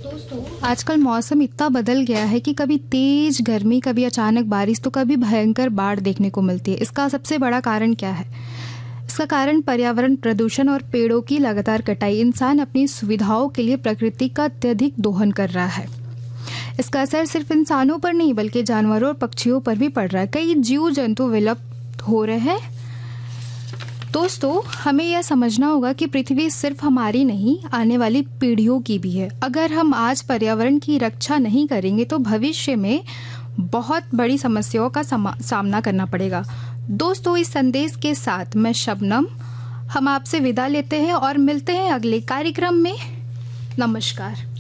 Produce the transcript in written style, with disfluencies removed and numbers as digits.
दोस्तों, आजकल मौसम इतना बदल गया है कि कभी तेज गर्मी, कभी अचानक बारिश, तो कभी भयंकर बाढ़ देखने को मिलती है। इसका सबसे बड़ा कारण क्या है? इसका कारण पर्यावरण प्रदूषण और पेड़ों की लगातार कटाई। इंसान अपनी सुविधाओं के लिए प्रकृति का अत्यधिक दोहन कर रहा है। इसका असर सिर्फ इंसानों पर नहीं बल्कि जानवरों और पक्षियों पर भी पड़ रहा है। कई जीव जंतु विलुप्त हो रहे हैं। दोस्तों, हमें यह समझना होगा कि पृथ्वी सिर्फ हमारी नहीं, आने वाली पीढ़ियों की भी है। अगर हम आज पर्यावरण की रक्षा नहीं करेंगे तो भविष्य में बहुत बड़ी समस्याओं का सामना करना पड़ेगा। दोस्तों, इस संदेश के साथ मैं शबनम, हम आपसे विदा लेते हैं और मिलते हैं अगले कार्यक्रम में। नमस्कार।